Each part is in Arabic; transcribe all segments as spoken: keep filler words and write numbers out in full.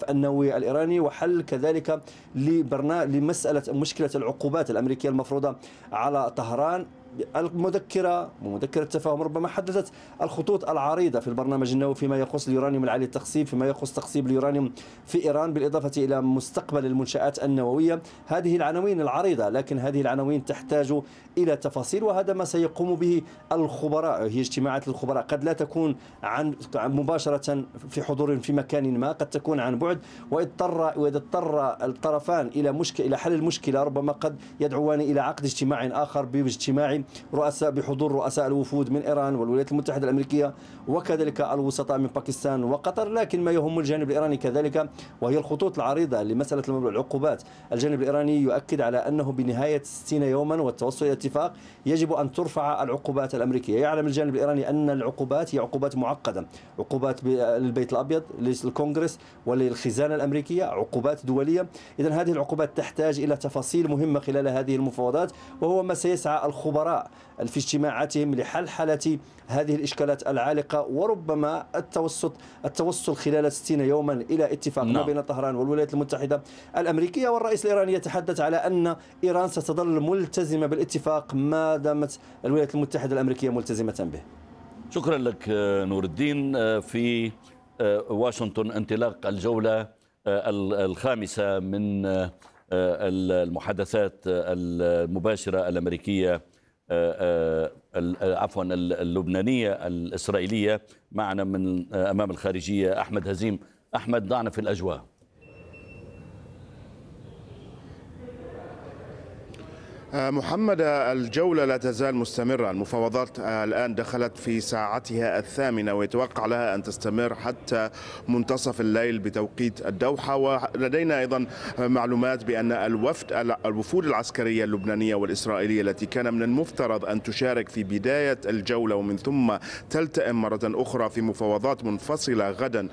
الاتفاق النووي الإيراني، وحل كذلك لمسألة مشكلة العقوبات الأمريكية المفروضة على طهران. المذكرة ومذكرة التفاهم ربما حددت الخطوط العريضة في البرنامج النووي فيما يخص اليورانيوم العالي التخصيب، فيما يخص تخصيب اليورانيوم في إيران، بالإضافة إلى مستقبل المنشآت النووية. هذه العناوين العريضة، لكن هذه العناوين تحتاج إلى تفاصيل، وهذا ما سيقوم به الخبراء. هي اجتماعات الخبراء قد لا تكون عن مباشرة في حضور في مكان ما، قد تكون عن بعد، واضطر وإذا اضطر الطرفان إلى مشكلة إلى حل المشكلة ربما قد يدعوان إلى عقد اجتماع آخر باجتماع رؤساء بحضور رؤساء الوفود من إيران والولايات المتحدة الأمريكية، وكذلك الوسطاء من باكستان وقطر. لكن ما يهم الجانب الإيراني كذلك وهي الخطوط العريضة لمسألة العقوبات. الجانب الإيراني يؤكد على أنه بنهاية ستين يوما والتوصل إلى اتفاق يجب أن ترفع العقوبات الأمريكية. يعلم الجانب الإيراني أن العقوبات هي عقوبات معقدة، عقوبات للبيت الأبيض، للكونغرس وللخزانة الأمريكية، عقوبات دولية. إذن هذه العقوبات تحتاج إلى تفاصيل مهمة خلال هذه المفاوضات، وهو ما سيسعى الخبراء في اجتماعاتهم لحلحلة هذه الإشكالات العالقة، وربما التوسط التوصل خلال ستين يوما إلى اتفاق ما بين طهران والولايات المتحدة الأمريكية. والرئيس الإيراني يتحدث على أن إيران ستظل ملتزمة بالاتفاق ما دامت الولايات المتحدة الأمريكية ملتزمة به. شكرا لك نور الدين. في واشنطن انطلاق الجولة الخامسة من المحادثات المباشرة الأمريكية عفوا اللبنانية الإسرائيلية. معنا من أمام الخارجية أحمد هزيم. أحمد، ضعنا في الأجواء. محمد، الجولة لا تزال مستمرة. المفاوضات الآن دخلت في ساعتها الثامنة، ويتوقع لها أن تستمر حتى منتصف الليل بتوقيت الدوحة. ولدينا أيضا معلومات بأن الوفد الوفود العسكرية اللبنانية والإسرائيلية التي كان من المفترض أن تشارك في بداية الجولة ومن ثم تلتئم مرة أخرى في مفاوضات منفصلة غدا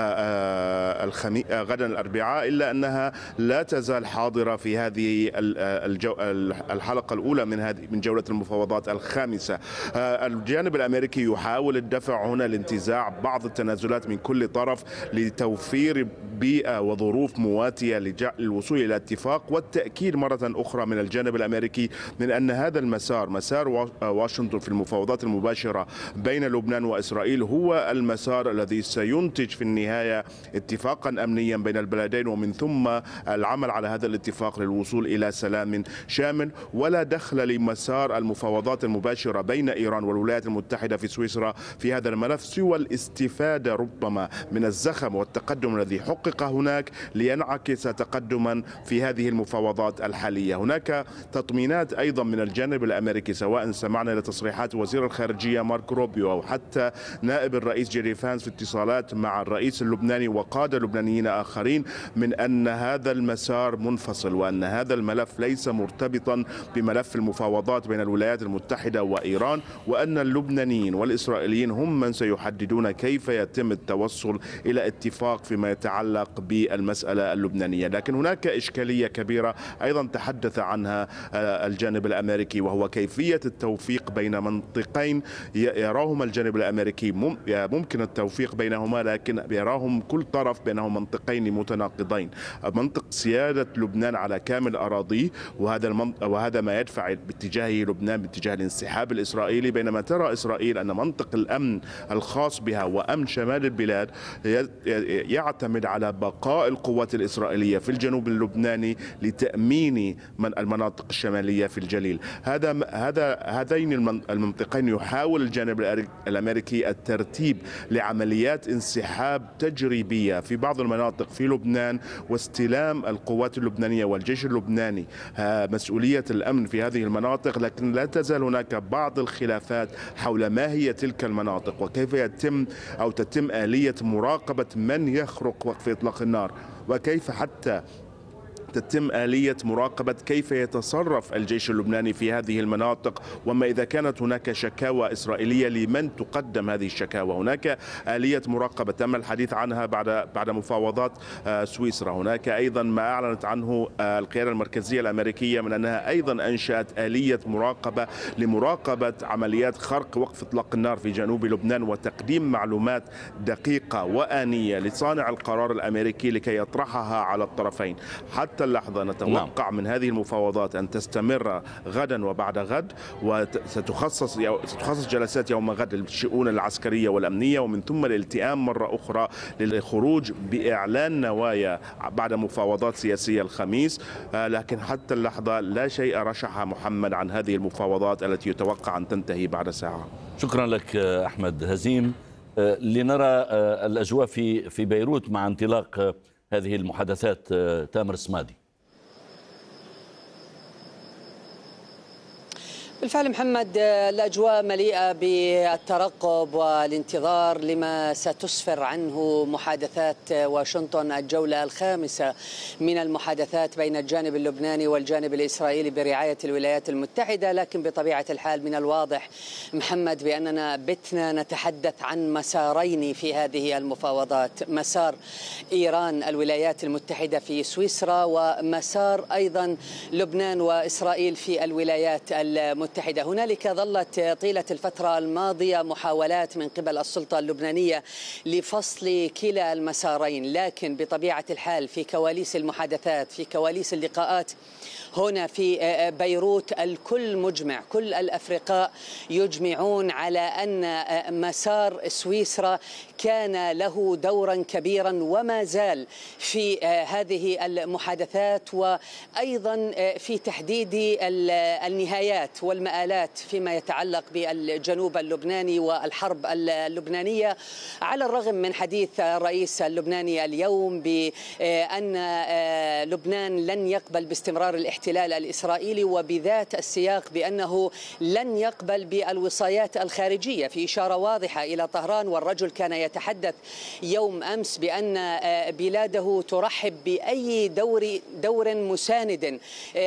الخمي... غدا الأربعاء، إلا أنها لا تزال حاضرة في هذه الجو... الحلقة الأولى من هذه من جولة المفاوضات الخامسة. الجانب الأمريكي يحاول الدفع هنا لانتزاع بعض التنازلات من كل طرف لتوفير بيئة وظروف مواتية للوصول إلى اتفاق، والتأكيد مرة أخرى من الجانب الأمريكي من أن هذا المسار، مسار واشنطن في المفاوضات المباشرة بين لبنان وإسرائيل، هو المسار الذي سينتج في النهاية اتفاقا أمنيا بين البلدين، ومن ثم العمل على هذا الاتفاق للوصول إلى سلام شامل. ولا دخل لمسار المفاوضات المباشرة بين إيران والولايات المتحدة في سويسرا في هذا الملف سوى الاستفادة ربما من الزخم والتقدم الذي حقق هناك لينعكس تقدما في هذه المفاوضات الحالية. هناك تطمينات أيضا من الجانب الأمريكي، سواء سمعنا لتصريحات وزير الخارجية مارك روبيو أو حتى نائب الرئيس جيري فانس في اتصالات مع الرئيس اللبناني وقادة لبنانيين آخرين، من أن هذا المسار منفصل، وأن هذا الملف ليس مرتبطا بملف المفاوضات بين الولايات المتحدة وإيران، وأن اللبنانيين والإسرائيليين هم من سيحددون كيف يتم التوصل إلى اتفاق فيما يتعلق بالمسألة اللبنانية. لكن هناك إشكالية كبيرة أيضا تحدث عنها الجانب الأمريكي، وهو كيفية التوفيق بين منطقين يراهما الجانب الأمريكي ممكن التوفيق بينهما، لكن يراهم كل طرف بينهم منطقين متناقضين. منطق سيادة لبنان على كامل أراضيه، وهذا وهذا ما يدفع باتجاه لبنان باتجاه الانسحاب الإسرائيلي، بينما ترى إسرائيل أن منطق الأمن الخاص بها وأمن شمال البلاد يعتمد على بقاء القوات الإسرائيلية في الجنوب اللبناني لتأمين من المناطق الشمالية في الجليل. هذا هذا هذين المنطقين يحاول الجانب الأمريكي الترتيب لعمليات انسحاب تجريبية في بعض المناطق في لبنان، واستلام القوات اللبنانية والجيش اللبناني مسؤولية الأمن في هذه المناطق. لكن لا تزال هناك بعض الخلافات حول ما هي تلك المناطق وكيف يتم أو تتم آلية مراقبة من يخرق وقف إطلاق النار، وكيف حتى تتم آلية مراقبة كيف يتصرف الجيش اللبناني في هذه المناطق، وما إذا كانت هناك شكاوى إسرائيلية لمن تقدم هذه الشكاوى. هناك آلية مراقبة تم الحديث عنها بعد بعد مفاوضات سويسرا. هناك أيضا ما أعلنت عنه القيادة المركزية الأمريكية من أنها أيضا أنشأت آلية مراقبة لمراقبة عمليات خرق وقف إطلاق النار في جنوب لبنان وتقديم معلومات دقيقة وآنية لصانع القرار الأمريكي لكي يطرحها على الطرفين. حتى اللحظة نتوقع من هذه المفاوضات أن تستمر غدا وبعد غد، وستخصص ستخصص جلسات يوم غد للشؤون العسكرية والأمنية، ومن ثم الالتئام مرة أخرى للخروج بإعلان نوايا بعد مفاوضات سياسية الخميس. لكن حتى اللحظة لا شيء رشح محمد عن هذه المفاوضات التي يتوقع أن تنتهي بعد ساعة. شكرا لك أحمد هزيم. لنرى الأجواء في في بيروت مع انطلاق هذه المحادثات. تامر سمادي. بالفعل محمد، الأجواء مليئة بالترقب والانتظار لما ستسفر عنه محادثات واشنطن، الجولة الخامسة من المحادثات بين الجانب اللبناني والجانب الإسرائيلي برعاية الولايات المتحدة. لكن بطبيعة الحال من الواضح محمد بأننا بتنا نتحدث عن مسارين في هذه المفاوضات: مسار إيران الولايات المتحدة في سويسرا، ومسار أيضا لبنان وإسرائيل في الولايات المتحدة. هنالك ظلت طيلة الفترة الماضية محاولات من قبل السلطة اللبنانية لفصل كلا المسارين، لكن بطبيعة الحال في كواليس المحادثات، في كواليس اللقاءات هنا في بيروت، الكل مجمع، كل الأفرقاء يجمعون على أن مسار سويسرا كان له دورا كبيرا وما زال في هذه المحادثات، وأيضا في تحديد النهايات والمآلات فيما يتعلق بالجنوب اللبناني والحرب اللبنانية. على الرغم من حديث الرئيس اللبناني اليوم بأن لبنان لن يقبل باستمرار الاحتلال الإسرائيلي، وبذات السياق بأنه لن يقبل بالوصايات الخارجية، في إشارة واضحة إلى طهران. والرجل كان يتحدث يوم أمس بأن بلاده ترحب بأي دور دور مساند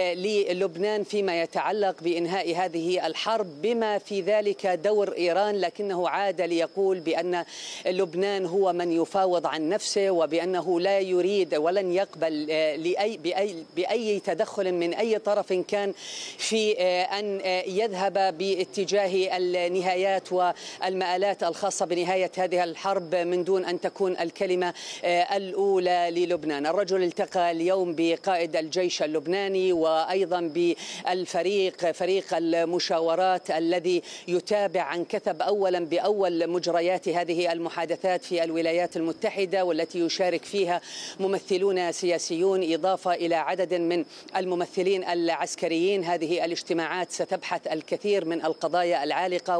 للبنان فيما يتعلق بإنهاء هذه الحرب، بما في ذلك دور إيران. لكنه عاد ليقول بأن لبنان هو من يفاوض عن نفسه، وبأنه لا يريد ولن يقبل لأي بأي, بأي تدخل من أي طرف كان في أن يذهب باتجاه النهايات والمآلات الخاصة بنهاية هذه الحرب من دون أن تكون الكلمة الأولى للبنان. الرجل التقى اليوم بقائد الجيش اللبناني وأيضا بالفريق فريق المشاورات الذي يتابع عن كثب أولا بأول مجريات هذه المحادثات في الولايات المتحدة، والتي يشارك فيها ممثلون سياسيون إضافة إلى عدد من الممثلين العسكريين. هذه الاجتماعات ستبحث الكثير من القضايا العالقة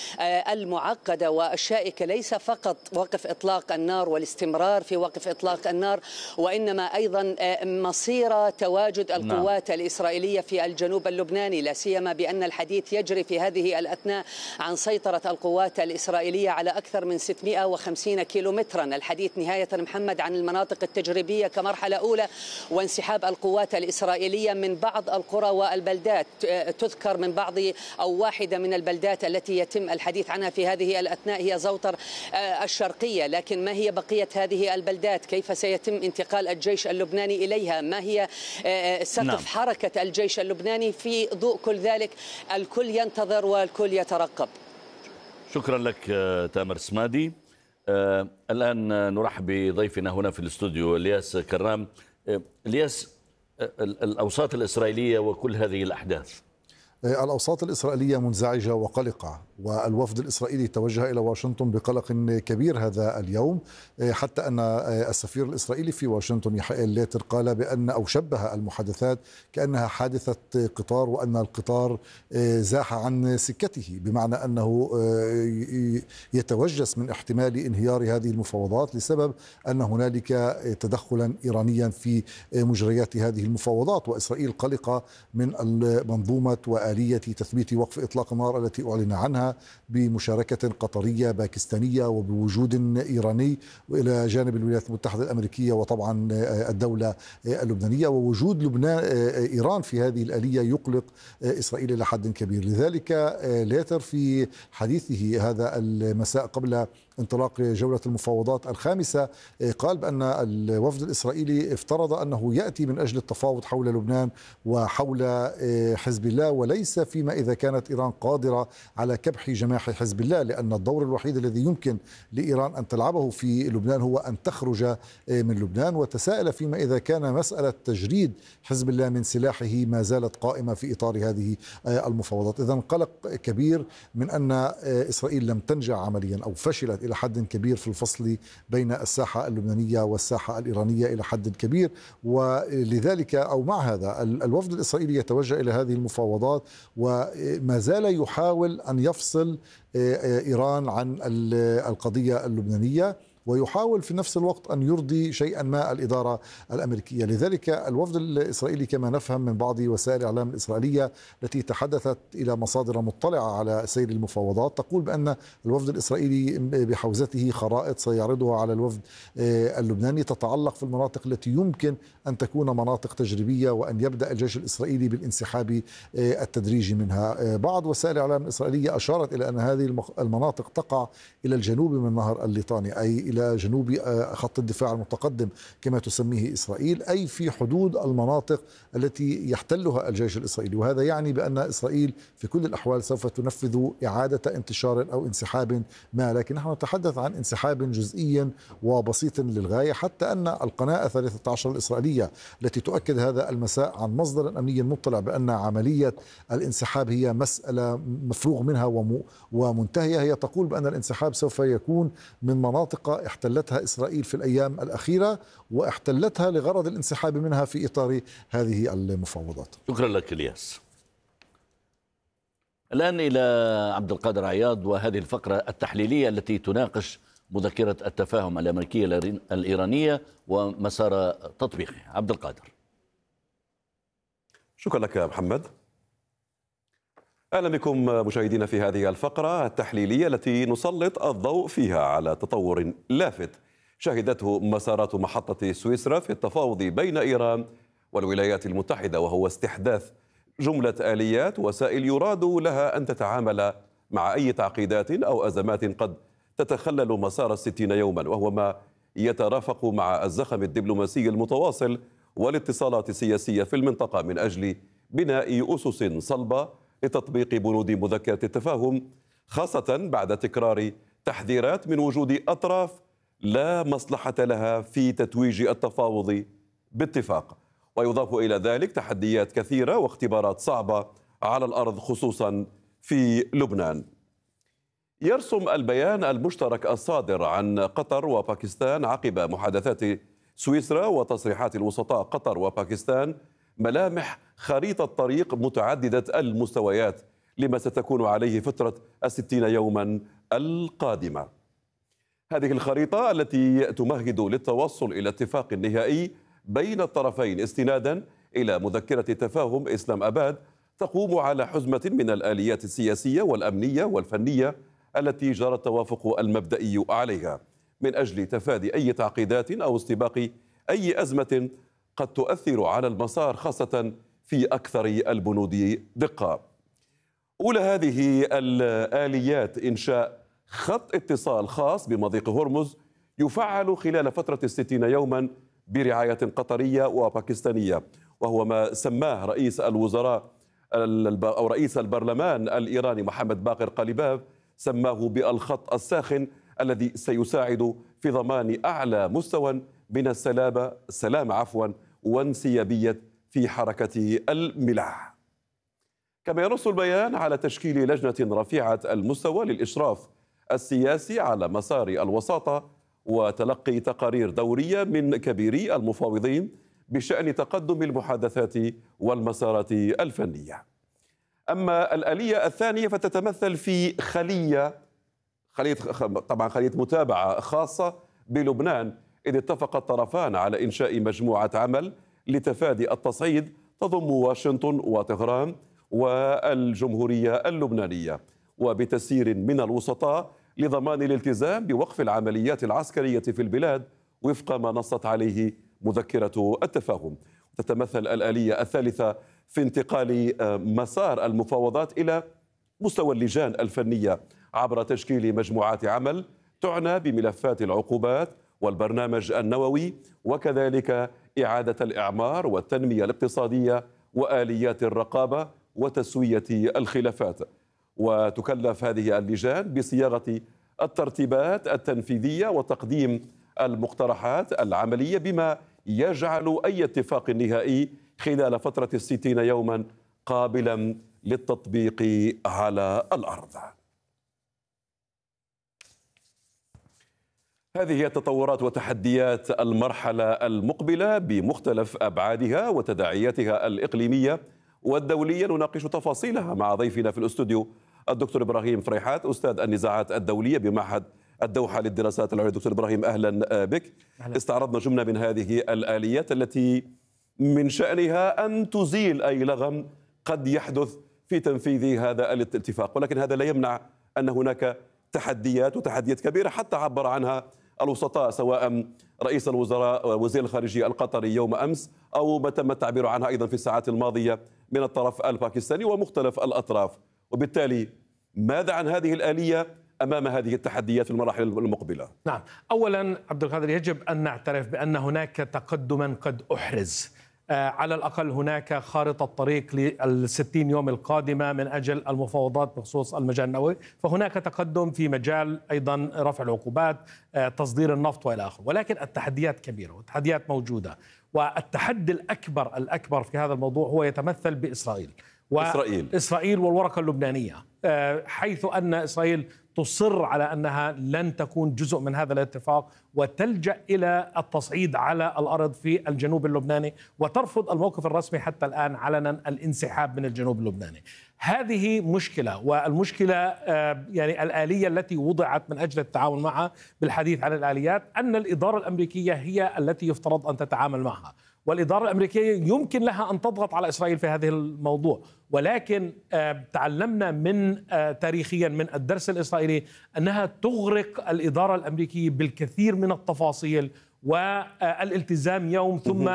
والمعقدة والشائكة، ليس فقط وقف إطلاق النار والاستمرار في وقف إطلاق النار، وإنما أيضا مصير تواجد القوات نعم. الإسرائيلية في الجنوب اللبناني، لا سيما بأن الحديث يجري في هذه الأثناء عن سيطرة القوات الإسرائيلية على أكثر من ستمائة وخمسين كيلومترا. الحديث نهاية محمد عن المناطق التجريبية كمرحلة أولى، وانسحاب القوات الإسرائيلية من بعض القرى والبلدات. تذكر من بعض أو واحدة من البلدات التي يتم الحديث عنها في هذه الأثناء هي زوطر الشرقية، لكن ما هي بقية هذه البلدات؟ كيف سيتم انتقال الجيش اللبناني إليها؟ ما هي سقف نعم. حركة الجيش اللبناني؟ في ضوء كل ذلك الكل ينتظر والكل يترقب. شكرا لك تامر سمادي. آه الآن نرحب بضيفنا هنا في الاستوديو الياس كرام. آه الياس، آه الأوساط الإسرائيلية وكل هذه الأحداث. الأوساط الإسرائيلية منزعجة وقلقة، والوفد الإسرائيلي توجه إلى واشنطن بقلق كبير هذا اليوم، حتى أن السفير الإسرائيلي في واشنطن يحيى ليتر قال بأن أو شبه المحادثات كأنها حادثة قطار، وأن القطار زاح عن سكته، بمعنى أنه يتوجس من احتمال انهيار هذه المفاوضات لسبب أن هنالك تدخلا إيرانيا في مجريات هذه المفاوضات. وإسرائيل قلقة من المنظومة وآلية تثبيت وقف إطلاق النار التي أعلن عنها بمشاركة قطرية باكستانية وبوجود إيراني، وإلى جانب الولايات المتحدة الأمريكية وطبعا الدولة اللبنانية. ووجود لبنان إيران في هذه الآلية يقلق إسرائيل إلى حد كبير. لذلك ليتر في حديثه هذا المساء قبل انطلاق جولة المفاوضات الخامسة قال بأن الوفد الإسرائيلي افترض أنه يأتي من أجل التفاوض حول لبنان وحول حزب الله، وليس فيما إذا كانت إيران قادرة على كبح جماح حزب الله، لأن الدور الوحيد الذي يمكن لإيران أن تلعبه في لبنان هو أن تخرج من لبنان. وتساءل فيما إذا كان مسألة تجريد حزب الله من سلاحه ما زالت قائمة في إطار هذه المفاوضات. إذن قلق كبير من أن إسرائيل لم تنجح عمليا أو فشلت إلى حد كبير في الفصل بين الساحة اللبنانية والساحة الإيرانية إلى حد كبير. ولذلك أو مع هذا الوفد الإسرائيلي يتوجه إلى هذه المفاوضات وما زال يحاول أن يفصل إيران عن القضية اللبنانية، ويحاول في نفس الوقت أن يرضي شيئا ما الإدارة الأمريكية. لذلك الوفد الإسرائيلي كما نفهم من بعض وسائل الإعلام الإسرائيلية التي تحدثت إلى مصادر مطلعة على سير المفاوضات تقول بأن الوفد الإسرائيلي بحوزته خرائط سيعرضها على الوفد اللبناني تتعلق في المناطق التي يمكن أن تكون مناطق تجريبية وأن يبدأ الجيش الإسرائيلي بالانسحاب التدريجي منها. بعض وسائل الإعلام الإسرائيلية أشارت إلى أن هذه المناطق تقع إلى الجنوب من نهر الليطاني، أي إلى جنوب خط الدفاع المتقدم كما تسميه إسرائيل، أي في حدود المناطق التي يحتلها الجيش الإسرائيلي. وهذا يعني بأن إسرائيل في كل الأحوال سوف تنفذ إعادة انتشار أو انسحاب ما، لكن نحن نتحدث عن انسحاب جزئي وبسيط للغاية، حتى أن القناة الثالثة عشر الإسرائيلية التي تؤكد هذا المساء عن مصدر أمني مطلع بأن عملية الانسحاب هي مسألة مفروغ منها ومنتهية، هي تقول بأن الانسحاب سوف يكون من مناطق احتلتها إسرائيل في الأيام الأخيرة واحتلتها لغرض الانسحاب منها في إطار هذه المفاوضات. شكرا لك الياس. الآن إلى عبد القادر عياض وهذه الفقرة التحليلية التي تناقش مذكرة التفاهم الأمريكية الإيرانية ومسار تطبيقها. عبد القادر. شكرا لك محمد. أهلا بكم مشاهدينا في هذه الفقرة التحليلية التي نسلط الضوء فيها على تطور لافت شهدته مسارات محطة سويسرا في التفاوض بين إيران والولايات المتحدة، وهو استحداث جملة آليات وسائل يراد لها أن تتعامل مع أي تعقيدات أو أزمات قد تتخلل مسار الستين يوما، وهو ما يترافق مع الزخم الدبلوماسي المتواصل والاتصالات السياسية في المنطقة من أجل بناء أسس صلبة لتطبيق بنود مذكرة التفاهم، خاصة بعد تكرار تحذيرات من وجود أطراف لا مصلحة لها في تتويج التفاوض باتفاق. ويضاف إلى ذلك تحديات كثيرة واختبارات صعبة على الأرض خصوصا في لبنان. يرسم البيان المشترك الصادر عن قطر وباكستان عقب محادثات سويسرا وتصريحات الوسطاء قطر وباكستان ملامح خريطة طريق متعددة المستويات لما ستكون عليه فترة الستين يوما القادمة. هذه الخريطة التي تمهد للتوصل إلى اتفاق نهائي بين الطرفين استنادا إلى مذكرة تفاهم إسلام أباد تقوم على حزمة من الآليات السياسية والأمنية والفنية التي جرى التوافق المبدئي عليها من أجل تفادي أي تعقيدات أو استباق أي أزمة قد تؤثر على المسار، خاصة في أكثر البنود دقة. أولى هذه الآليات إنشاء خط اتصال خاص بمضيق هرمز يفعل خلال فترة الستين يوما برعاية قطرية وباكستانية، وهو ما سماه رئيس الوزراء أو رئيس البرلمان الإيراني محمد باقر قليباف، سماه بالخط الساخن الذي سيساعد في ضمان أعلى مستوى من السلامة السلام عفوا وانسيابية في حركة الملاحة. كما ينص البيان على تشكيل لجنة رفيعة المستوى للإشراف السياسي على مسار الوساطة وتلقي تقارير دورية من كبيري المفاوضين بشأن تقدم المحادثات والمسارات الفنية. أما الآلية الثانية فتتمثل في خلية خلية طبعا خلية متابعة خاصة بلبنان، إذ اتفق الطرفان على إنشاء مجموعة عمل لتفادي التصعيد تضم واشنطن وطهران والجمهورية اللبنانية، وبتسيير من الوسطاء لضمان الالتزام بوقف العمليات العسكرية في البلاد وفق ما نصت عليه مذكرة التفاهم. تتمثل الآلية الثالثة في انتقال مسار المفاوضات إلى مستوى اللجان الفنية عبر تشكيل مجموعات عمل تعنى بملفات العقوبات والبرنامج النووي، وكذلك إعادة الإعمار والتنمية الاقتصادية وآليات الرقابة وتسوية الخلافات. وتكلف هذه اللجان بصياغة الترتيبات التنفيذية وتقديم المقترحات العملية بما يجعل أي اتفاق نهائي خلال فترة الستين يوما قابلا للتطبيق على الأرض. هذه هي تطورات وتحديات المرحلة المقبلة بمختلف أبعادها وتداعياتها الإقليمية والدولية. نناقش تفاصيلها مع ضيفنا في الاستوديو الدكتور إبراهيم فريحات، أستاذ النزاعات الدولية بمعهد الدوحة للدراسات العليا. دكتور إبراهيم أهلا بك. أهلا. استعرضنا جملة من هذه الآليات التي من شأنها أن تزيل أي لغم قد يحدث في تنفيذ هذا الاتفاق، ولكن هذا لا يمنع أن هناك تحديات وتحديات كبيرة حتى عبر عنها الوسطاء، سواء رئيس الوزراء وزير الخارجية القطري يوم أمس أو ما تم التعبير عنها أيضا في الساعات الماضية من الطرف الباكستاني ومختلف الأطراف. وبالتالي ماذا عن هذه الآلية أمام هذه التحديات في المراحل المقبلة؟ نعم، أولا عبد القادر يجب أن نعترف بأن هناك تقدما قد أحرز، على الأقل هناك خارطة طريق للستين يوم القادمة من أجل المفاوضات بخصوص المجال النووي، فهناك تقدم في مجال أيضا رفع العقوبات، تصدير النفط وإلى آخره، ولكن التحديات كبيرة والتحديات موجودة. والتحدي الأكبر الأكبر في هذا الموضوع هو يتمثل بإسرائيل وإسرائيل إسرائيل والورقة اللبنانية، حيث أن إسرائيل تصر على أنها لن تكون جزء من هذا الاتفاق وتلجأ إلى التصعيد على الأرض في الجنوب اللبناني، وترفض الموقف الرسمي حتى الآن علنا الانسحاب من الجنوب اللبناني. هذه مشكلة، والمشكلة يعني الآلية التي وضعت من أجل التعامل معها، بالحديث عن الآليات، أن الإدارة الأمريكية هي التي يفترض أن تتعامل معها، والإدارة الأمريكية يمكن لها أن تضغط على إسرائيل في هذه الموضوع، ولكن تعلمنا من تاريخيا من الدرس الإسرائيلي أنها تغرق الإدارة الأمريكية بالكثير من التفاصيل والالتزام يوم ثم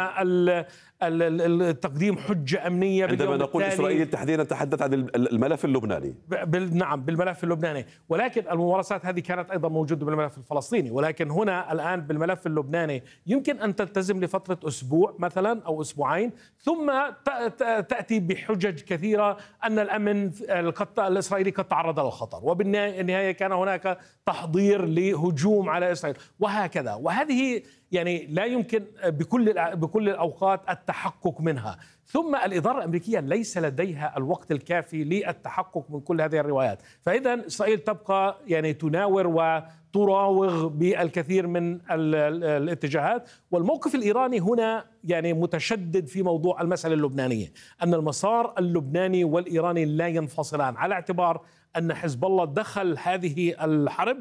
التقديم حجة أمنية. عندما نقول إسرائيل تحديدا تحدث عن الملف اللبناني. نعم، بالملف اللبناني، ولكن الممارسات هذه كانت أيضا موجودة بالملف الفلسطيني، ولكن هنا الآن بالملف اللبناني يمكن أن تلتزم لفترة أسبوع مثلا أو أسبوعين، ثم تأتي بحجج كثيرة أن الأمن الإسرائيلي قد تعرض للخطر، وبالنهاية كان هناك تحضير لهجوم على إسرائيل وهكذا. وهذه يعني لا يمكن بكل بكل الأوقات التحقق منها. ثم الإدارة الأمريكية ليس لديها الوقت الكافي للتحقق من كل هذه الروايات، فإذا إسرائيل تبقى يعني تناور وتراوغ بالكثير من الاتجاهات. والموقف الإيراني هنا يعني متشدد في موضوع المسألة اللبنانية، أن المسار اللبناني والإيراني لا ينفصلان، على اعتبار أن حزب الله دخل هذه الحرب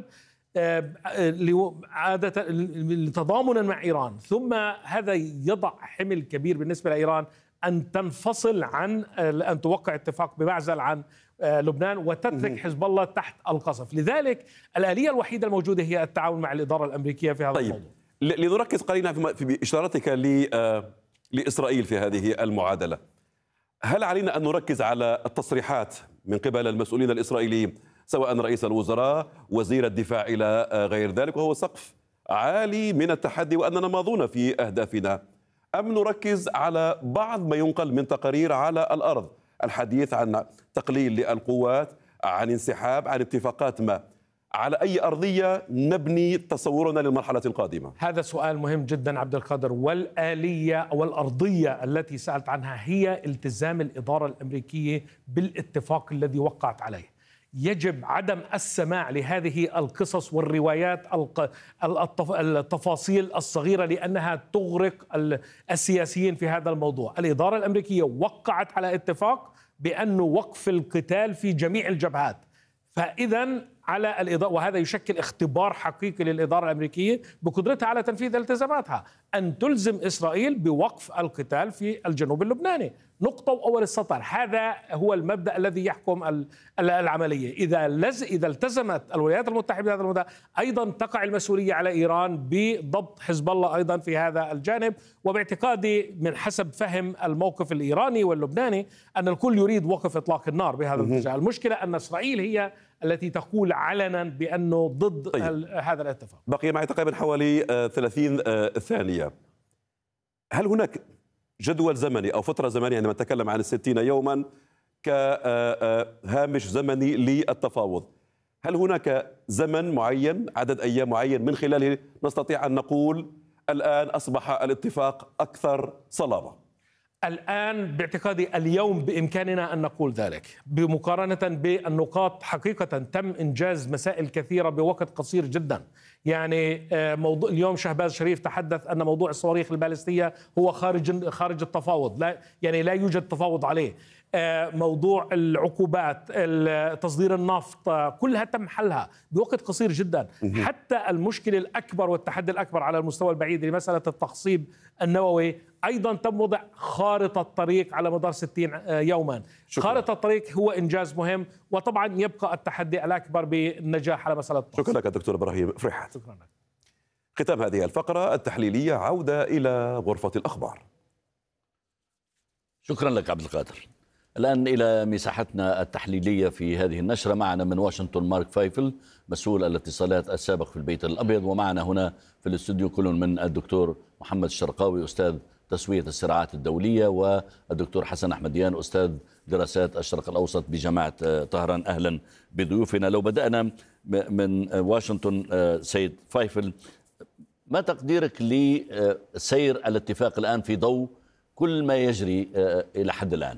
عادة تضامنا مع إيران، ثم هذا يضع حمل كبير بالنسبة لإيران أن تنفصل عن أن توقع اتفاق بمعزل عن لبنان وتترك حزب الله تحت القصف. لذلك الآلية الوحيدة الموجودة هي التعاون مع الإدارة الأمريكية في هذا طيب. الموضوع. لنركز قليلا في إشارتك لإسرائيل في هذه المعادلة، هل علينا أن نركز على التصريحات من قبل المسؤولين الإسرائيليين سواء رئيس الوزراء وزير الدفاع إلى غير ذلك، وهو سقف عالي من التحدي وأننا ماضون في أهدافنا، أم نركز على بعض ما ينقل من تقارير على الأرض، الحديث عن تقليل للقوات، عن انسحاب، عن اتفاقات ما؟ على أي أرضية نبني تصورنا للمرحلة القادمة؟ هذا سؤال مهم جدا عبد القادر، والآلية والأرضية التي سألت عنها هي التزام الإدارة الأمريكية بالاتفاق الذي وقعت عليه. يجب عدم السماع لهذه القصص والروايات التفاصيل الصغيرة، لأنها تغرق السياسيين في هذا الموضوع. الإدارة الأمريكية وقعت على اتفاق بأنه وقف القتال في جميع الجبهات، فإذا على الإدارة، وهذا يشكل اختبار حقيقي للإدارة الأمريكية بقدرتها على تنفيذ التزاماتها، أن تلزم إسرائيل بوقف القتال في الجنوب اللبناني، نقطة وأول السطر. هذا هو المبدأ الذي يحكم العملية. إذا لز إذا التزمت الولايات المتحدة بهذا المبدأ، أيضا تقع المسؤولية على إيران بضبط حزب الله أيضا في هذا الجانب. وباعتقادي من حسب فهم الموقف الإيراني واللبناني أن الكل يريد وقف إطلاق النار بهذا الاتجاه. المشكلة أن إسرائيل هي التي تقول علنا بأنه ضد طيب. هذا الاتفاق. بقي معي تقريبا حوالي ثلاثين ثانية. هل هناك جدول زمني أو فترة زمنية عندما نتكلم عن الستين يوما كهامش زمني للتفاوض؟ هل هناك زمن معين، عدد أيام معين من خلاله نستطيع أن نقول الآن أصبح الاتفاق أكثر صلابة؟ الآن باعتقادي اليوم بإمكاننا أن نقول ذلك، بمقارنة بالنقاط حقيقة تم إنجاز مسائل كثيرة بوقت قصير جدا. يعني موضوع اليوم شهباز شريف تحدث أن موضوع الصواريخ البالستية هو خارج خارج التفاوض، لا يعني لا يوجد تفاوض عليه. موضوع العقوبات، تصدير النفط، كلها تم حلها بوقت قصير جدا. حتى المشكلة الأكبر والتحدي الأكبر على المستوى البعيد لمسألة التخصيب النووي أيضا تم وضع خارطة طريق على مدار ستين يوما. شكرا. خارطة الطريق هو إنجاز مهم، وطبعا يبقى التحدي الأكبر بالنجاح على مسألة التخصيب. شكرا لك دكتور إبراهيم فرحات. شكرا لك. ختام هذه الفقرة التحليلية، عودة إلى غرفة الأخبار. شكرا لك عبد القادر. الآن إلى مساحتنا التحليلية في هذه النشرة. معنا من واشنطن مارك فايفل مسؤول الاتصالات السابق في البيت الأبيض، ومعنا هنا في الاستوديو كل من الدكتور محمد الشرقاوي أستاذ تسوية الصراعات الدولية، والدكتور حسن أحمديان أستاذ دراسات الشرق الأوسط بجامعة طهران. أهلا بضيوفنا. لو بدأنا من واشنطن سيد فايفل، ما تقديرك لسير الاتفاق الآن في ضوء كل ما يجري إلى حد الآن؟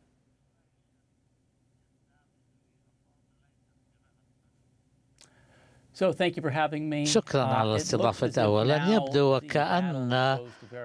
شكرا على الاستضافة. أولا يبدو وكأن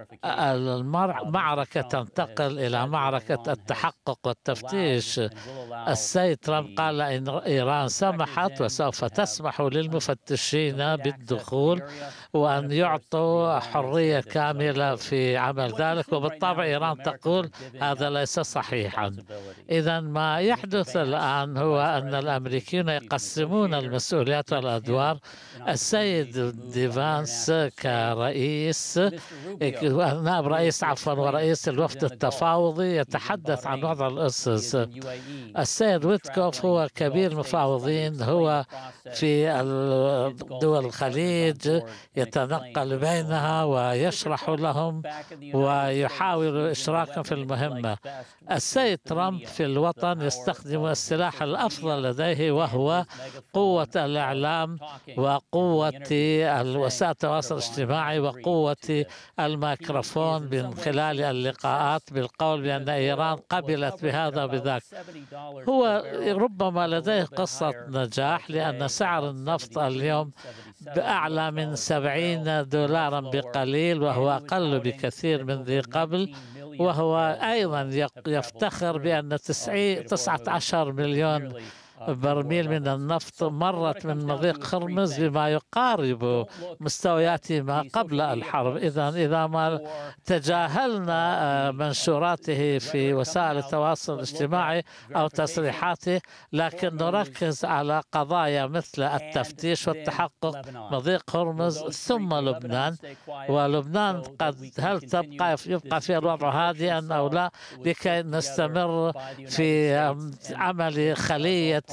المعركة تنتقل إلى معركة التحقق والتفتيش. السيد ترامب قال إن إيران سمحت وسوف تسمح للمفتشين بالدخول وأن يعطوا حرية كاملة في عمل ذلك، وبالطبع إيران تقول هذا ليس صحيحا. إذا ما يحدث الآن هو أن الأمريكيون يقسمون المسؤوليات والأدوار. السيد ديفانس كرئيس نائب رئيس عفوا ورئيس الوفد التفاوضي يتحدث عن وضع الأسس. السيد ويتكوف هو كبير المفاوضين، هو في دول الخليج يتنقل بينها ويشرح لهم ويحاول إشراكهم في المهمة. السيد ترامب في الوطن يستخدم السلاح الأفضل لديه وهو قوة الإعلام وقوة وسائل التواصل الاجتماعي وقوة الميكروفون من خلال اللقاءات بالقول بأن إيران قبلت بهذا وبذاك. هو ربما لديه قصة نجاح، لأن سعر النفط اليوم بأعلى من سبعين دولارا بقليل، وهو أقل بكثير من ذي قبل. وهو أيضا يفتخر بأن تسعة عشر مليون برميل من النفط مرت من مضيق هرمز بما يقارب مستويات ما قبل الحرب. إذا إذا ما تجاهلنا منشوراته في وسائل التواصل الاجتماعي أو تصريحاته، لكن نركز على قضايا مثل التفتيش والتحقق، مضيق هرمز ثم لبنان. ولبنان قد هل تبقى يبقى في الوضع هادئا أو لا، لكي نستمر في عمل خلية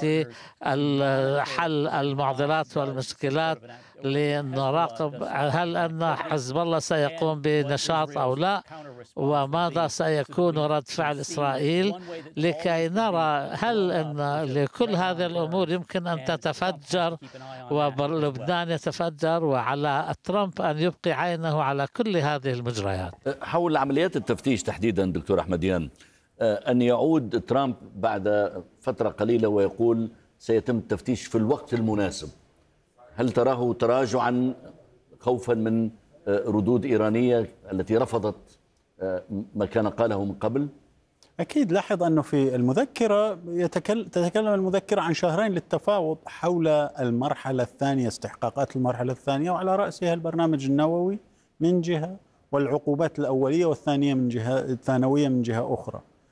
حل المعضلات والمشكلات لنراقب هل أن حزب الله سيقوم بنشاط أو لا، وماذا سيكون رد فعل إسرائيل، لكي نرى هل أن لكل هذه الأمور يمكن أن تتفجر ولبنان يتفجر، وعلى ترامب أن يبقي عينه على كل هذه المجريات. حول عمليات التفتيش تحديدا دكتور أحمديان، أن يعود ترامب بعد فترة قليلة ويقول سيتم التفتيش في الوقت المناسب، هل تراه تراجعا خوفا من ردود إيرانية التي رفضت ما كان قاله من قبل؟ أكيد. لاحظ أنه في المذكرة يتكلم تتكلم المذكرة عن شهرين للتفاوض حول المرحلة الثانية، استحقاقات المرحلة الثانية، وعلى رأسها البرنامج النووي من جهة، والعقوبات الأولية والثانية من جهة الثانوية من جهة أخرى.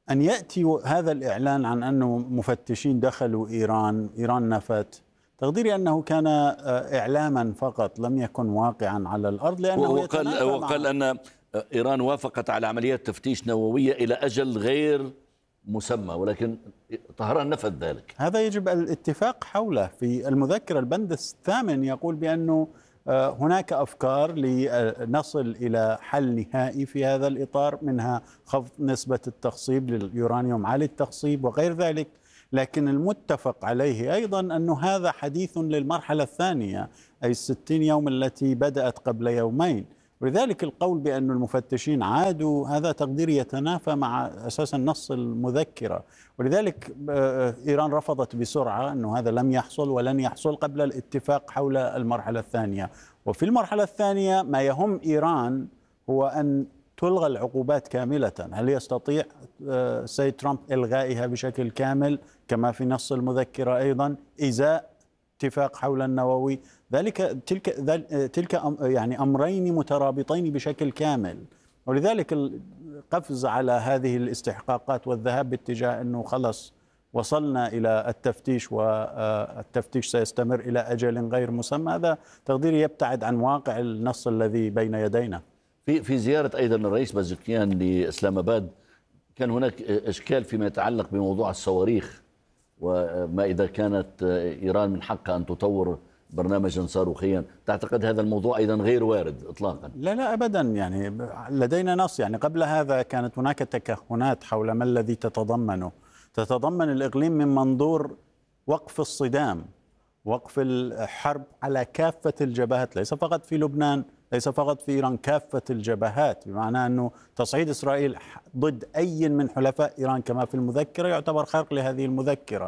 أن يأتي هذا الإعلان عن أنه مفتشين دخلوا إيران، إيران نفت، تقديري أنه كان إعلاما فقط لم يكن واقعا على الأرض، لأنه وقال, وقال أن إيران وافقت على عمليات تفتيش نووية إلى أجل غير مسمى، ولكن طهران نفذ ذلك. هذا يجب الاتفاق حوله. في المذكرة البند الثامن يقول بأنه هناك أفكار لنصل إلى حل نهائي في هذا الإطار، منها خفض نسبة التخصيب لليورانيوم عالي التخصيب وغير ذلك، لكن المتفق عليه أيضا أن هذا حديث للمرحلة الثانية، أي الستين يوم التي بدأت قبل يومين. ولذلك القول بأن المفتشين عادوا هذا تقدير يتنافى مع أساسا نص المذكرة، ولذلك إيران رفضت بسرعة أنه هذا لم يحصل ولن يحصل قبل الاتفاق حول المرحلة الثانية. وفي المرحلة الثانية ما يهم إيران هو أن تلغى العقوبات كاملة. هل يستطيع السيد ترامب إلغائها بشكل كامل كما في نص المذكرة أيضا إزاء اتفاق حول النووي؟ ذلك تلك تلك يعني أمرين مترابطين بشكل كامل، ولذلك القفز على هذه الاستحقاقات والذهاب باتجاه أنه خلص وصلنا إلى التفتيش والتفتيش سيستمر إلى أجل غير مسمى، هذا تقديري يبتعد عن واقع النص الذي بين يدينا. في في زيارة أيضا الرئيس بازكيان لإسلام آباد كان هناك إشكال فيما يتعلق بموضوع الصواريخ، وما إذا كانت إيران من حقها أن تطور برنامجا صاروخيا. تعتقد هذا الموضوع أيضا غير وارد إطلاقا؟ لا لا أبدا، يعني لدينا نص. يعني قبل هذا كانت هناك تكهنات حول ما الذي تتضمنه. تتضمن الإقليم من منظور وقف الصدام، وقف الحرب على كافة الجبهات، ليس فقط في لبنان، ليس فقط في إيران، كافة الجبهات، بمعنى أنه تصعيد إسرائيل ضد أي من حلفاء إيران كما في المذكرة يعتبر خرق لهذه المذكرة.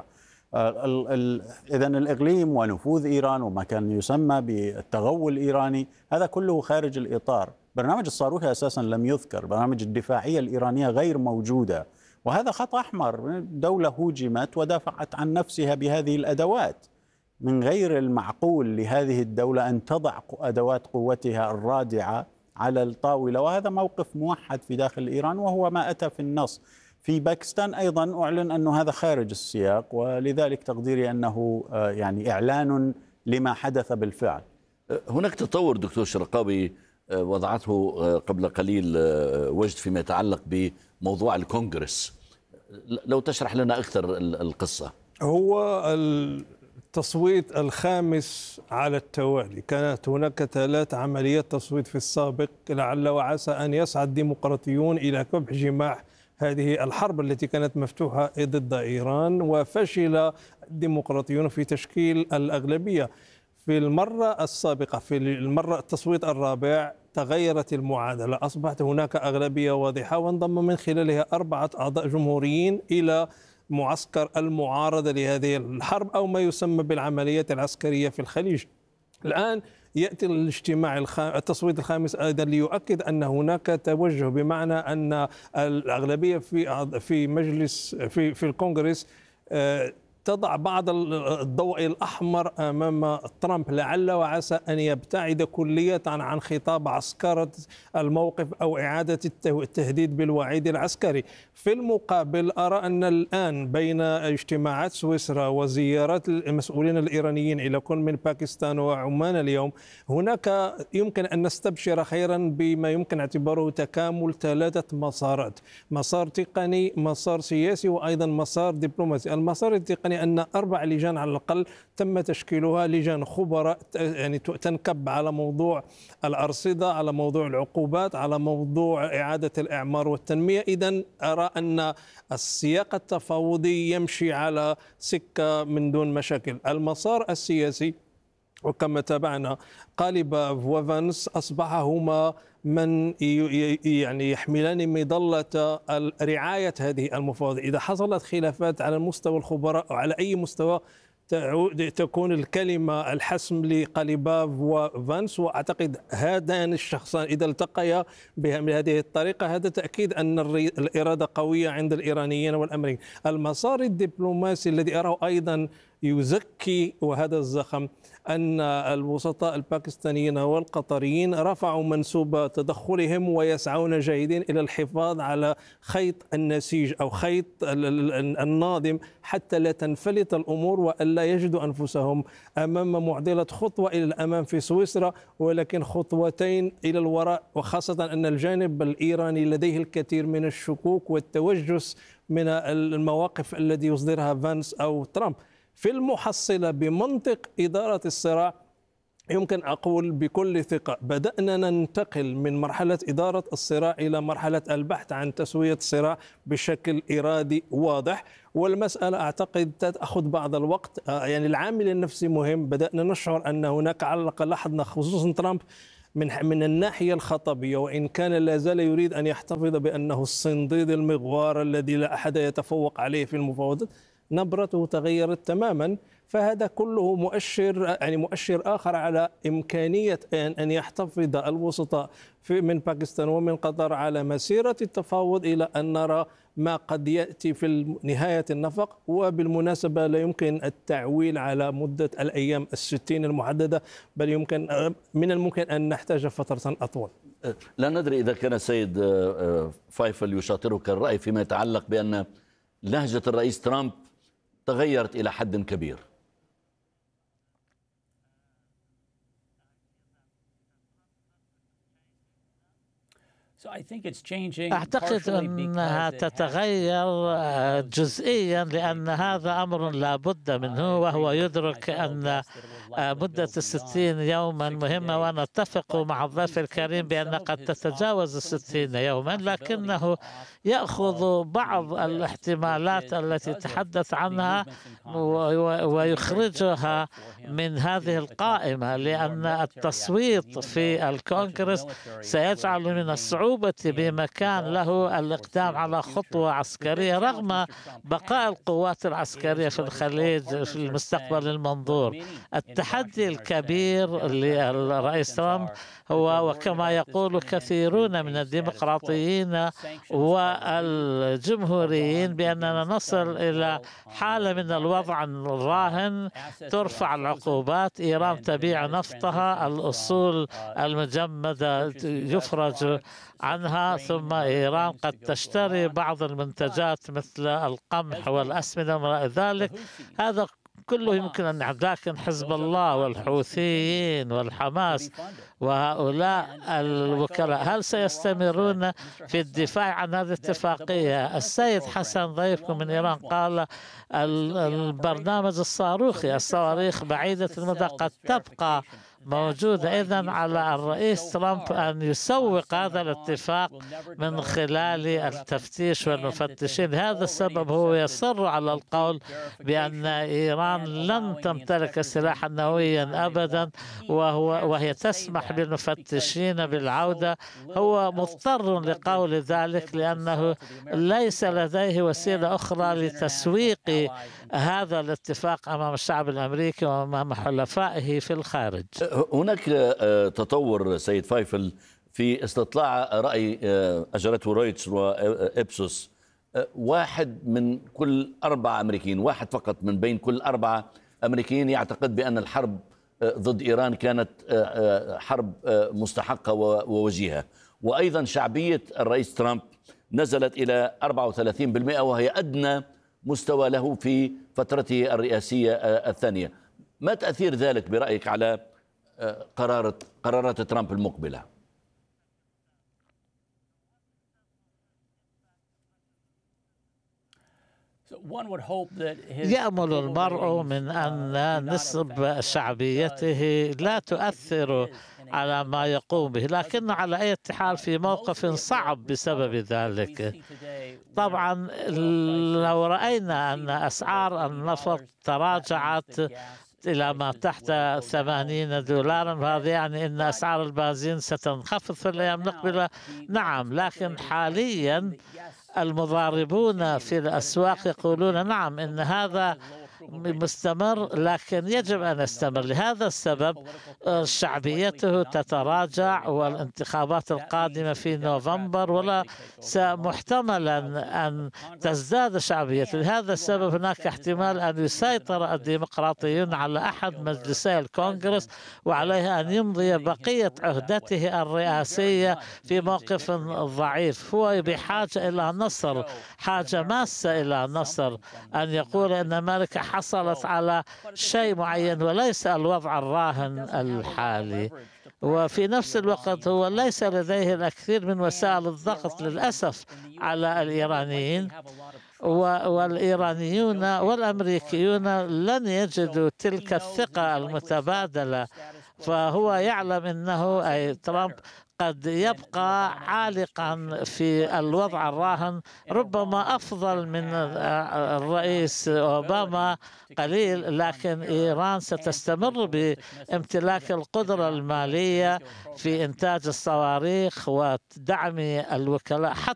إذن الإقليم ونفوذ إيران وما كان يسمى بالتغول الإيراني هذا كله خارج الإطار. برنامج الصاروخ أساسا لم يذكر، برنامج الدفاعية الإيرانية غير موجودة، وهذا خط أحمر. دولة هوجمت ودافعت عن نفسها بهذه الأدوات. من غير المعقول لهذه الدولة أن تضع أدوات قوتها الرادعة على الطاولة، وهذا موقف موحد في داخل إيران وهو ما أتى في النص. في باكستان أيضا أعلن أن هذا خارج السياق، ولذلك تقديري أنه يعني إعلان لما حدث بالفعل. هناك تطور دكتور شرقاوي وضعته قبل قليل وجد فيما يتعلق بموضوع الكونغرس، لو تشرح لنا أكثر القصة. هو التصويت الخامس على التوالي، كانت هناك ثلاث عمليات تصويت في السابق، لعل وعسى أن يسعى الديمقراطيون إلى كبح جماح هذه الحرب التي كانت مفتوحة ضد إيران، وفشل الديمقراطيون في تشكيل الأغلبية. في المرة السابقة، في المرة التصويت الرابع، تغيرت المعادلة، أصبحت هناك أغلبية واضحة، وانضم من خلالها أربعة أعضاء جمهوريين إلى معسكر المعارضة لهذه الحرب أو ما يسمى بالعمليات العسكرية في الخليج. الآن يأتي الاجتماع التصويت الخامس أيضا ليؤكد أن هناك توجه، بمعنى أن الأغلبية في في مجلس في في الكونغرس تضع بعض الضوء الأحمر أمام ترامب، لعل وعسى أن يبتعد كلية عن خطاب عسكرة الموقف أو إعادة التهديد بالوعيد العسكري. في المقابل أرى أن الآن بين اجتماعات سويسرا وزيارات المسؤولين الإيرانيين إلى كل من باكستان وعمان اليوم، هناك يمكن أن نستبشر خيرا بما يمكن اعتباره تكامل ثلاثة مسارات: مسار تقني، مسار سياسي، وأيضا مسار دبلوماسي. المسار التقني أن أربع لجان على الأقل تم تشكيلها، لجان خبراء يعني تنكب على موضوع الأرصدة، على موضوع العقوبات، على موضوع إعادة الإعمار والتنمية. إذن أرى أن السياق التفاوضي يمشي على سكة من دون مشاكل. المسار السياسي وكما تابعنا قاليباف وفانس أصبح هما من يعني يحملان مظلة رعاية هذه المفاوضات. إذا حصلت خلافات على المستوى الخبراء أو على أي مستوى تكون الكلمة الحسم لقاليباف وفانس، وأعتقد هذان الشخصان إذا التقيا بهذه الطريقة هذا تأكيد أن الإرادة قوية عند الإيرانيين والأمريكيين. المسار الدبلوماسي الذي أراه أيضا يزكي وهذا الزخم أن الوسطاء الباكستانيين والقطريين رفعوا منسوب تدخلهم ويسعون جاهدين إلى الحفاظ على خيط النسيج أو خيط الناظم حتى لا تنفلت الأمور وألا يجدوا أنفسهم أمام معضلة خطوة إلى الأمام في سويسرا ولكن خطوتين إلى الوراء، وخاصة أن الجانب الإيراني لديه الكثير من الشكوك والتوجس من المواقف التي يصدرها فانس أو ترامب. في المحصلة بمنطق إدارة الصراع يمكن أقول بكل ثقة بدأنا ننتقل من مرحلة إدارة الصراع إلى مرحلة البحث عن تسوية الصراع بشكل إرادي واضح، والمسألة أعتقد تأخذ بعض الوقت. يعني العامل النفسي مهم. بدأنا نشعر أن هناك على الأقل لاحظنا خصوصا ترامب من من الناحية الخطبية، وإن كان لا زال يريد أن يحتفظ بأنه الصنديد المغوار الذي لا أحد يتفوق عليه في المفاوضات، نبرته تغيرت تماما. فهذا كله مؤشر يعني مؤشر آخر على إمكانية أن أن يحتفظ الوسطاء في من باكستان ومن قطر على مسيرة التفاوض إلى أن نرى ما قد يأتي في نهاية النفق. وبالمناسبة لا يمكن التعويل على مدة الأيام الستين المحددة، بل يمكن من الممكن أن نحتاج فترة أطول. لا ندري إذا كان السيد فايفل يشاطرك الرأي فيما يتعلق بأن لهجة الرئيس ترامب تغيرت إلى حد كبير. أعتقد أنها تتغير جزئيا لأن هذا أمر لا بد منه، وهو يدرك أن مدة الستين يوما مهمة، وأنا أتفق مع الضيف الكريم بأن قد تتجاوز الستين يوما، لكنه يأخذ بعض الاحتمالات التي تحدث عنها ويخرجها من هذه القائمة، لأن التصويت في الكونغرس سيجعل من الصعوبة بمكان له الإقدام على خطوة عسكرية رغم بقاء القوات العسكرية في الخليج في المستقبل المنظور. التحدي الكبير للرئيس ترامب هو، وكما يقول كثيرون من الديمقراطيين والجمهوريين، بأننا نصل إلى حالة من الوضع الراهن، ترفع العقوبات، إيران تبيع نفطها، الأصول المجمدة يفرج عنها، ثم إيران قد تشتري بعض المنتجات مثل القمح والأسمدة وما ذلك. هذا كله يمكن أن يعد، لكن حزب الله والحوثيين والحماس وهؤلاء الوكلاء هل سيستمرون في الدفاع عن هذه الاتفاقية؟ السيد حسن ضيفكم من إيران قال البرنامج الصاروخي، الصواريخ بعيدة المدى قد تبقى موجودة. إذن على الرئيس ترامب أن يسوق هذا الاتفاق من خلال التفتيش والمفتشين. هذا السبب هو يصر على القول بأن إيران لن تمتلك سلاحا نوويا أبدا، وهو وهي تسمح للمفتشين بالعودة. هو مضطر لقول ذلك لأنه ليس لديه وسيلة أخرى لتسويق هذا الاتفاق أمام الشعب الأمريكي وأمام حلفائه في الخارج. هناك تطور سيد فايفل في استطلاع رأي أجرته رويترز وإبسوس. واحد من كل أربعة أمريكيين، واحد فقط من بين كل أربعة أمريكيين يعتقد بأن الحرب ضد إيران كانت حرب مستحقة ووجيهة. وأيضا شعبية الرئيس ترامب نزلت إلى أربعة وثلاثين بالمئة، وهي أدنى مستوى له في فترته الرئاسية الثانية. ما تأثير ذلك برأيك على قرارات قرارات ترامب المقبلة؟ يأمل المرء من أن نسب شعبيته لا تؤثر على ما يقوم به، لكن على أي حال في موقف صعب بسبب ذلك. طبعا لو رأينا أن أسعار النفط تراجعت إلى ما تحت ثمانين دولارا، فهذا يعني أن أسعار البنزين ستنخفض في الأيام المقبلة. نعم، لكن حاليا المضاربون في الأسواق يقولون نعم إن هذا مستمر، لكن يجب أن يستمر. لهذا السبب شعبيته تتراجع، والانتخابات القادمة في نوفمبر ولا محتملا أن تزداد شعبيته. لهذا السبب هناك احتمال أن يسيطر الديمقراطيون على أحد مجلسي الكونغرس، وعليه أن يمضي بقية عهدته الرئاسية في موقف ضعيف. هو بحاجة إلى نصر، حاجة ماسة إلى نصر، أن يقول أن أمريكا حصلت على شيء معين وليس الوضع الراهن الحالي. وفي نفس الوقت هو ليس لديه الكثير من وسائل الضغط للأسف على الإيرانيين، والإيرانيون والأمريكيون لن يجدوا تلك الثقة المتبادلة. فهو يعلم أنه أي ترامب قد يبقى عالقا في الوضع الراهن، ربما أفضل من الرئيس أوباما قليل، لكن إيران ستستمر بامتلاك القدرة المالية في إنتاج الصواريخ ودعم الوكلاء حتى